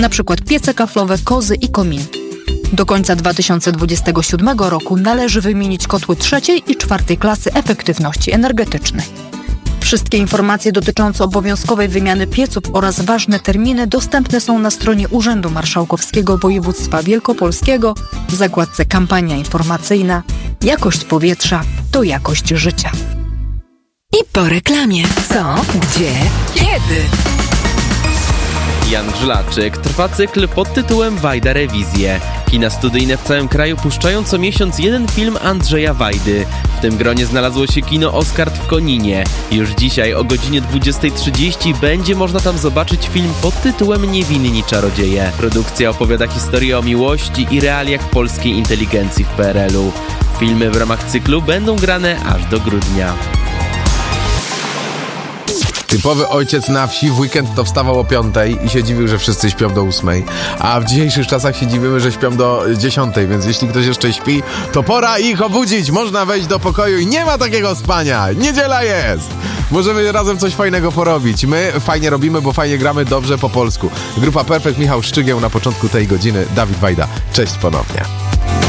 np. piece kaflowe, kozy i komin. Do końca 2027 roku należy wymienić kotły 3. i 4. klasy efektywności energetycznej. Wszystkie informacje dotyczące obowiązkowej wymiany pieców oraz ważne terminy dostępne są na stronie Urzędu Marszałkowskiego Województwa Wielkopolskiego w zakładce Kampania informacyjna Jakość powietrza to jakość życia. I po reklamie. Co? Gdzie? Kiedy? Jan Żlaczyk. Trwa cykl pod tytułem Wajda Rewizje. Kina studyjne w całym kraju puszczają co miesiąc jeden film Andrzeja Wajdy. W tym gronie znalazło się kino Oskard w Koninie. Już dzisiaj o godzinie 20:30 będzie można tam zobaczyć film pod tytułem Niewinni czarodzieje. Produkcja opowiada historię o miłości i realiach polskiej inteligencji w PRL-u. Filmy w ramach cyklu będą grane aż do grudnia. Typowy ojciec na wsi w weekend to wstawał o 5:00 i się dziwił, że wszyscy śpią do 8:00. A w dzisiejszych czasach się dziwimy, że śpią do 10:00, więc jeśli ktoś jeszcze śpi, to pora ich obudzić. Można wejść do pokoju i nie ma takiego spania. Niedziela jest. Możemy razem coś fajnego porobić. My fajnie robimy, bo fajnie gramy dobrze po polsku. Grupa Perfekt, Michał Szczygieł na początku tej godziny, Dawid Wajda. Cześć ponownie.